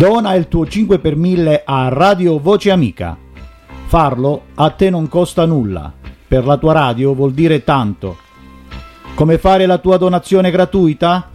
Dona il tuo 5 per 1000 a Radio Voce Amica. Farlo a te non costa nulla, per la tua radio vuol dire tanto. Come fare la tua donazione gratuita?